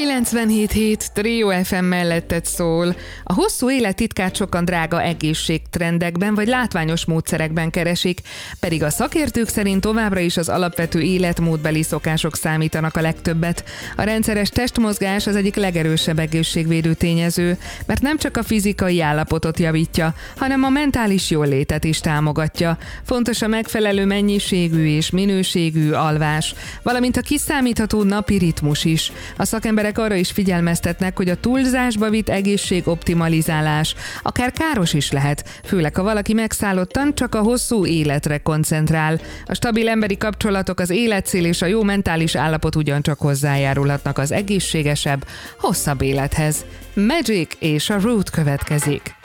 97.7 Trio FM melletted szól. A hosszú élet titkát sokan drága egészségtrendekben vagy látványos módszerekben keresik, pedig a szakértők szerint továbbra is az alapvető életmódbeli szokások számítanak a legtöbbet. A rendszeres testmozgás az egyik legerősebb egészségvédő tényező, mert nem csak a fizikai állapotot javítja, hanem a mentális jólétet is támogatja. Fontos a megfelelő mennyiségű és minőségű alvás, valamint a kiszámítható napi ritmus is. A szakemberek arra is figyelmeztetnek, hogy a túlzásba vitt egészségoptimalizálás akár káros is lehet, főleg ha valaki megszállottan csak a hosszú életre koncentrál. A stabil emberi kapcsolatok, az életcél és a jó mentális állapot ugyancsak hozzájárulhatnak az egészségesebb, hosszabb élethez. Magic és a Root következik.